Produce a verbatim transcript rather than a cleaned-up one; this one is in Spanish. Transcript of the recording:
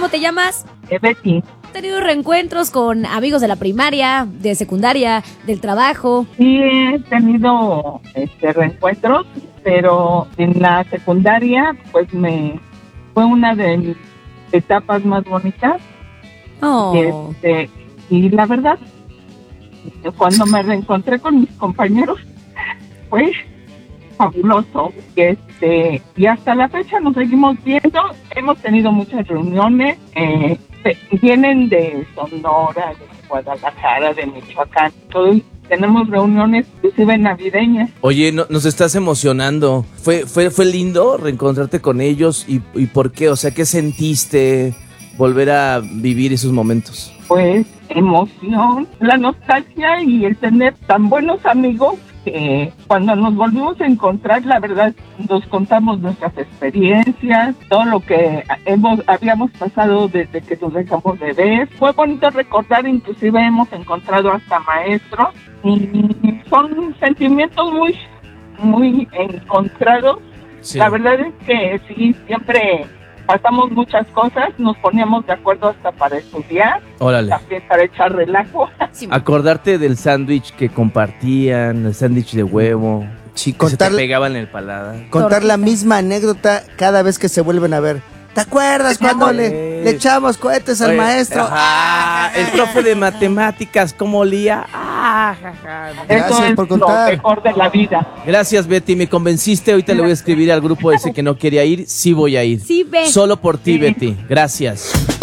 ¿cómo te llamas? Eh, Betty. ¿Has tenido reencuentros con amigos de la primaria, de secundaria, del trabajo? Sí, he tenido este, reencuentros, pero en la secundaria, pues me fue una de mis etapas más bonitas. Oh. Este, y la verdad, cuando me reencontré con mis compañeros, fue fabuloso. Este, y hasta la fecha nos seguimos viendo. Hemos tenido muchas reuniones. Eh, vienen de Sonora, de Guadalajara, de Michoacán. Todo, tenemos reuniones inclusive navideñas. Oye, no, nos estás emocionando. ¿Fue, fue, fue lindo reencontrarte con ellos? ¿Y, y por qué? O sea, ¿qué sentiste volver a vivir esos momentos? Pues emoción, la nostalgia y el tener tan buenos amigos que cuando nos volvimos a encontrar, la verdad, nos contamos nuestras experiencias, todo lo que hemos habíamos pasado desde que nos dejamos de ver. Fue bonito recordar, inclusive hemos encontrado hasta maestros y son sentimientos muy, muy encontrados. Sí. La verdad es que sí, siempre pasamos muchas cosas, nos poníamos de acuerdo hasta para estudiar, Órale. También para echar relajo. Sí. Acordarte del sándwich que compartían, el sándwich de huevo, Sí, que contar, se te pegaba en el paladar. contar la misma anécdota cada vez que se vuelven a ver. ¿Te acuerdas cuando le, le echamos cohetes al Oye, maestro? Ajá, el profe de matemáticas, ¿cómo olía? Ah, jaja. Gracias Eso es por contar. lo mejor de la vida. Gracias, Betty, me convenciste. Ahorita le voy a escribir al grupo ese que no quería ir. Sí voy a ir. Sí, ve. Solo por ti, Betty. Gracias.